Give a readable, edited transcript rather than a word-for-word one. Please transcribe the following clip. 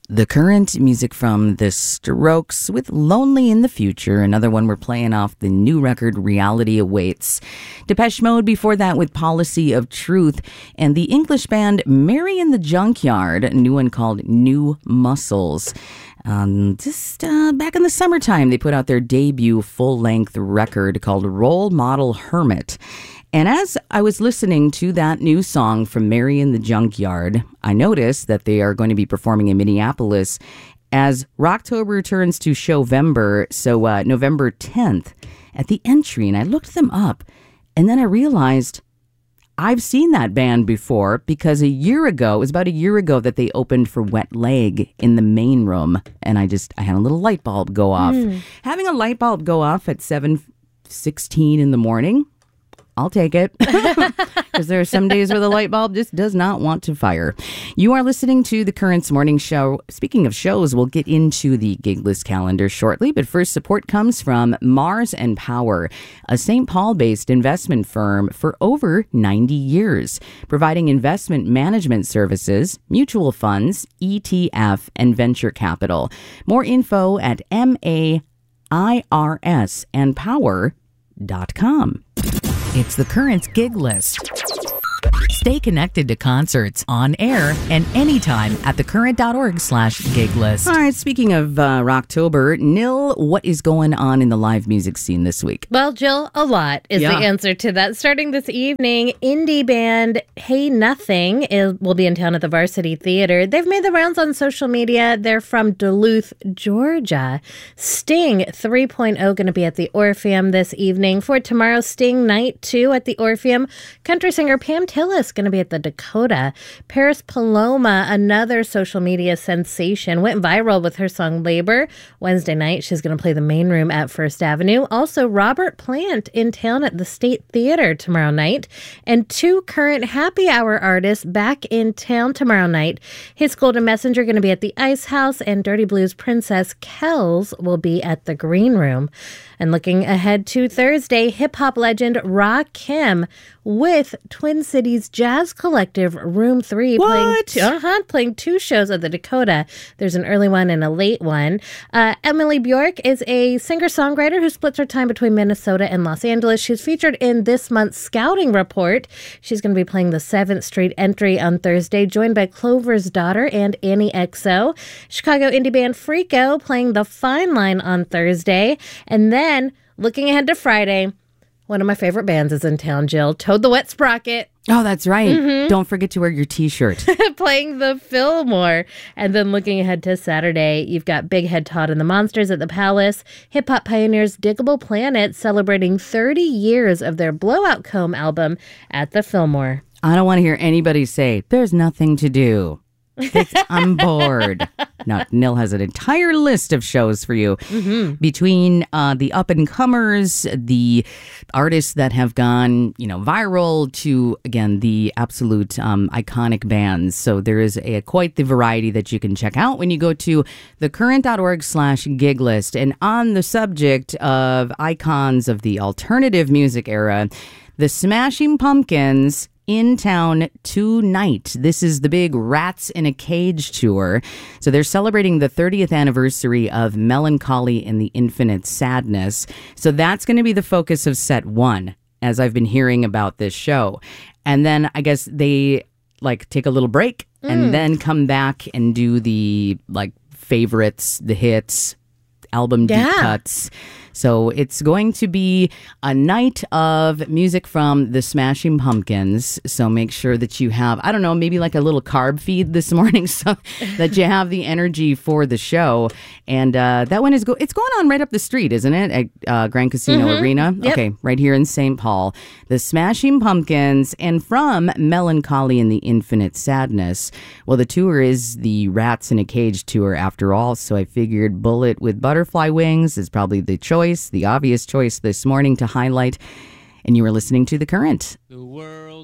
The Current, music from The Strokes with Lonely in the Future. Another one we're playing off the new record Reality Awaits. Depeche Mode before that with Policy of Truth. And the English band Mary in the Junkyard, a new one called New Muscles. Just back in the summertime, they put out their debut full-length record called Role Model Hermit. And as I was listening to that new song from Mary in the Junkyard, I noticed that they are going to be performing in Minneapolis as Rocktober turns to Showvember, so November 10th at the Entry. And I looked them up, and then I realized I've seen that band before because it was about a year ago that they opened for Wet Leg in the main room. And I had a little light bulb go off. Having a light bulb go off at 7:16 in the morning, I'll take it, because there are some days where the light bulb just does not want to fire. You are listening to the Currents Morning Show. Speaking of shows, we'll get into the gig list calendar shortly, but first support comes from Mars and Power, a St. Paul-based investment firm for over 90 years, providing investment management services, mutual funds, ETF, and venture capital. More info at MAIRSandpower.com. It's the Currents Gig List. Stay connected to concerts on air and anytime at thecurrent.org/gig list. All right, speaking of Rocktober, Nil, what is going on in the live music scene this week? Well, Jill, a lot is the answer to that. Starting this evening, indie band Hey Nothing will be in town at the Varsity Theater. They've made the rounds on social media. They're from Duluth, Georgia. Sting 3.0 going to be at the Orpheum this evening. For tomorrow, Sting Night 2 at the Orpheum. Country singer Pam Tillis going to be at the Dakota. Paris Paloma, another social media sensation, went viral with her song Labor. Wednesday night, she's going to play the main room at First Avenue. Also, Robert Plant in town at the State Theater tomorrow night. And two current happy hour artists back in town tomorrow night. His Golden Messenger going to be at the Ice House, and Dirty Blues Princess Kells will be at the Green Room. And looking ahead to Thursday, hip-hop legend Rakim with Twin Cities Jazz Collective Room 3 playing two shows at the Dakota. There's an early one and a late one. Emily Bjork is a singer-songwriter who splits her time between Minnesota and Los Angeles. She's featured in this month's Scouting Report. She's going to be playing the 7th Street Entry on Thursday, joined by Clover's Daughter and Annie XO. Chicago indie band Freako playing the Fine Line on Thursday. And then, looking ahead to Friday, one of my favorite bands is in town, Jill. Toad the Wet Sprocket. Oh, that's right. Mm-hmm. Don't forget to wear your T-shirt. Playing the Fillmore. And then looking ahead to Saturday, you've got Big Head Todd and the Monsters at the Palace. Hip-hop pioneers Diggable Planet celebrating 30 years of their Blowout Comb album at the Fillmore. I don't want to hear anybody say, there's nothing to do. I'm bored. Now, Nil has an entire list of shows for you. Mm-hmm. Between the up-and-comers, the artists that have gone, viral, to, again, the absolute iconic bands. So there is quite the variety that you can check out when you go to thecurrent.org/gig list. And on the subject of icons of the alternative music era, the Smashing Pumpkins in town tonight. This is the big Rats in a Cage tour. So they're celebrating the 30th anniversary of Melancholy and the Infinite Sadness. So that's going to be the focus of set one, as I've been hearing about this show. And then I guess they take a little break and then come back and do the favorites, the hits, album deep cuts. So it's going to be a night of music from the Smashing Pumpkins. So make sure that you have, maybe a little carb feed this morning so that you have the energy for the show. And that one it's going on right up the street, isn't it? At Grand Casino Arena. Yep. Okay, right here in St. Paul. The Smashing Pumpkins, and from Melancholy and the Infinite Sadness. Well, the tour is the Rats in a Cage tour after all. So I figured Bullet with Butterfly Wings is probably the obvious choice this morning to highlight. And you were listening to The Current. The world